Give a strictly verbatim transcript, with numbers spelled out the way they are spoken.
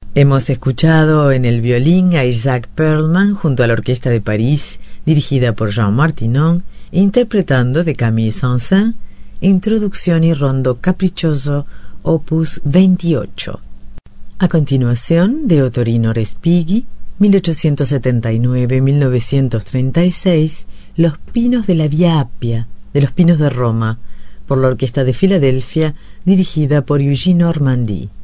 Hemos escuchado en el violín a Isaac Perlman junto a la Orquesta de París, dirigida por Jean Martinon, interpretando de Camille Saint-Saëns, Introducción y Rondo Capriccioso, opus veintiocho. A continuación, de Ottorino Respighi, mil ochocientos setenta y nueve a mil novecientos treinta y seis, Los Pinos de la Via Appia, de los Pinos de Roma, por la Orquesta de Filadelfia, dirigida por Eugene Ormandy.